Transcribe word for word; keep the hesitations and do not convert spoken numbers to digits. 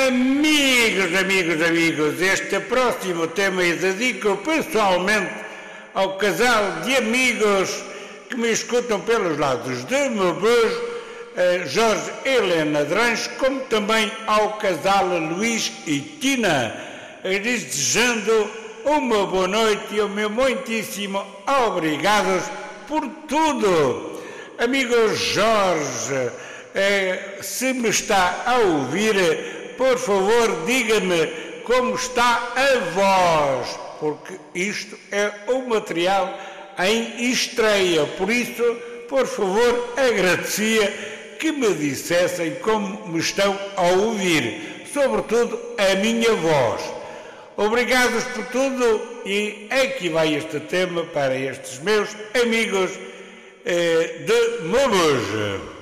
Amigos, amigos, amigos, este próximo tema eu dedico pessoalmente ao casal de amigos que me escutam pelos lados de Mabus, Jorge e Helena Drange, como também ao casal Luís e Tina, desejando uma boa noite e o meu muitíssimo obrigados por tudo. Amigo Jorge, se me está a ouvir, por favor, diga-me como está a voz, porque isto é um material em estreia, por isso, por favor, agradecia que me dissessem como me estão a ouvir, sobretudo a minha voz. Obrigados por tudo e aqui vai este tema para estes meus amigos eh, de Mabus.